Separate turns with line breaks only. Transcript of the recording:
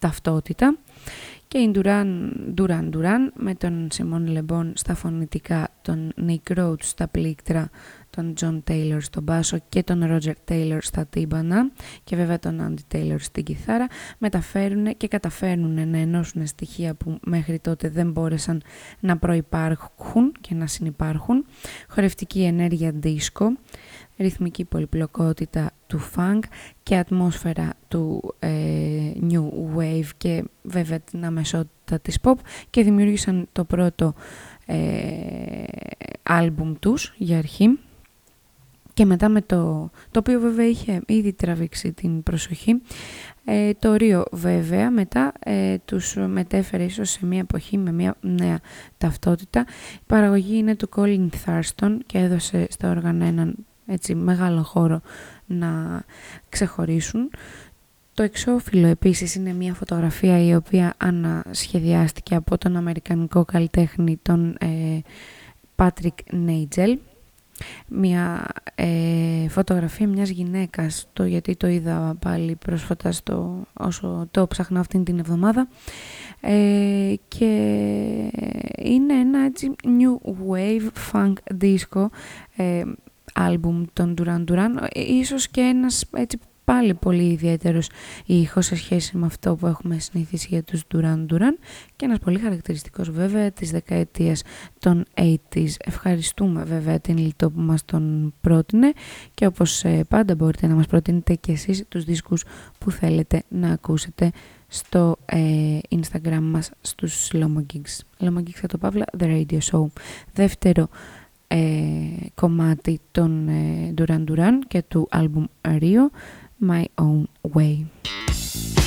ταυτότητα. Και η Duran με τον Simon Le Bon στα φωνητικά, τον Nick Rhodes στα πλήκτρα, τον John Taylor στον μπάσο και τον Roger Taylor στα τύμπανα και βέβαια τον Andy Taylor στην κιθάρα, μεταφέρουν και καταφέρνουν να ενώσουν στοιχεία που μέχρι τότε δεν μπόρεσαν να προϋπάρχουν και να συνυπάρχουν, χορευτική ενέργεια disco, ρυθμική πολυπλοκότητα του funk και ατμόσφαιρα του new wave και βέβαια την αμεσότητα της pop, και δημιούργησαν το πρώτο άλμπουμ τους για αρχή, και μετά με το οποίο βέβαια είχε ήδη τραβήξει την προσοχή. Το Rio βέβαια μετά τους μετέφερε ίσως σε μια εποχή με μια νέα ταυτότητα. Η παραγωγή είναι του Colin Thurston και έδωσε στα όργανα έναν έτσι μεγάλο χώρο να ξεχωρίσουν. Το εξώφυλλο επίσης είναι μια φωτογραφία η οποία ανασχεδιάστηκε από τον αμερικανικό καλλιτέχνη τον Patrick Nagel. Μια φωτογραφία μιας γυναίκας, γιατί το είδα πάλι πρόσφατα όσο το ψάχνα αυτήν την εβδομάδα, και είναι ένα έτσι new wave funk disco άλμπουμ των Duran Duran, ίσως και ένας έτσι πάλι πολύ ιδιαίτερος ήχος σε σχέση με αυτό που έχουμε συνηθίσει για τους Duran Duran και ένας πολύ χαρακτηριστικός βέβαια της δεκαετίας των 80s. Ευχαριστούμε βέβαια την Λιτό που μας τον πρότεινε, και όπως πάντα μπορείτε να μας προτείνετε και εσείς τους δίσκους που θέλετε να ακούσετε στο Instagram μας στους Lomogigs. Lomogigs _The Radio Show. Δεύτερο κομμάτι των Duran Duran και του άλμπουμ Rio, My Own Way.